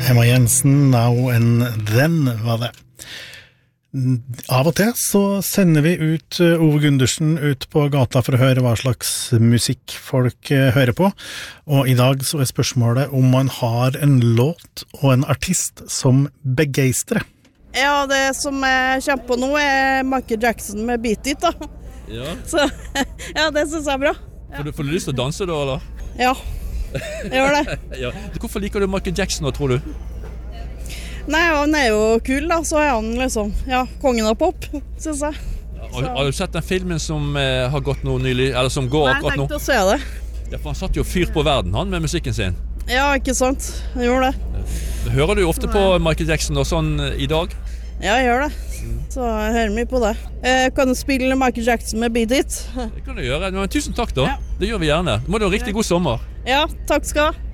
Emma Jensen, Now and Then var det. Av og til så sender vi ut Ove Gundersen ut på gata for å høre hva slags musikk folk hører på. Og i dag så er spørsmålet om man har en låt og en artist som begeistrer. Ja, det som jeg kommer på nå er Michael Jackson med Beat It da. Ja. Så ja, det synes jeg er bra. Ja. Får du lyst til å danse da, eller? Ja, jeg gjør det. Ja. Hvorfor liker du Michael Jackson da, tror du? Nei, han er jo kul da, så er han liksom, ja, kongen av pop, synes jeg. Har du sett den filmen som har gått nå nylig, eller som går akkurat nå? Nei, jeg tenkte å se det. Ja, for han satt jo fyr på verden, han, med musikken sin. Ja, ikke sant, jeg gjør det. Hører du ofte på Michael Jackson og sånn i dag? Ja, jeg gjør det. Så jeg hører mye på det. Kan du spille Michael Jackson med Beat It? Det kan du gjøre, men tusen takk da. Ja. Det gjør vi gjerne. Må du ha riktig god sommer. Ja, takk skal du ha.